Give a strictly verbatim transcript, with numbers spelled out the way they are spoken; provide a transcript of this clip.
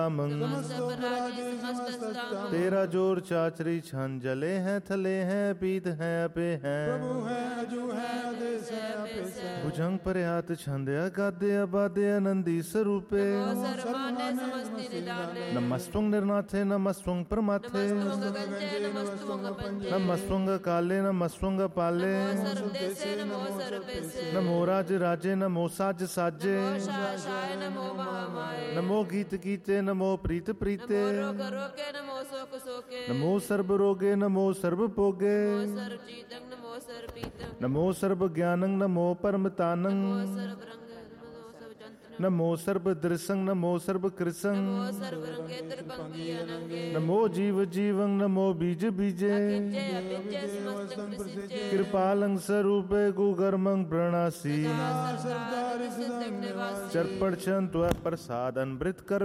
तेरा जोर चाचरी छन जले हैं थले हैं पीत हैं अपे हैं प्रभु है अजू है आदेश है अपेश है भुजंग पर्यात छंदे अगाधे अबाधे आनंदी स्वरूपे नमस्वंग निर्नाथे नमस्वंग परमाथे नमस्वंग काले नमस्वंग पाले नमो राज राजे नमो साज साजे नमो गीत गीते नमो प्रीत प्रीते नमो सर्व रोगे नमो सर्व भोगे नमो सर्व ज्ञानं नमो परमतानं नमो सर्व दृसंग नमो सर्व कृसंग नमो जीव जीवं नमो बीज बीजे कृपालं स्वरूपे गुगर्मं प्रणासी चर्पण प्रसाद अनृत कर